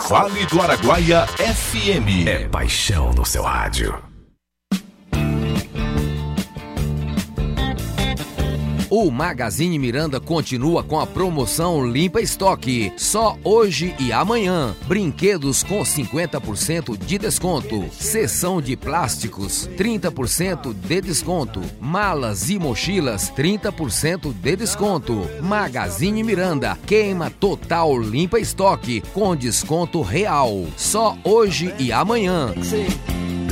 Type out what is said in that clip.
Vale do Araguaia FM. É paixão no seu rádio. O Magazine Miranda continua com a promoção Limpa Estoque. Só hoje e amanhã. Brinquedos com 50% de desconto. Seção de plásticos, 30% de desconto. Malas e mochilas, 30% de desconto. Magazine Miranda, queima total Limpa Estoque, com desconto real. Só hoje e amanhã.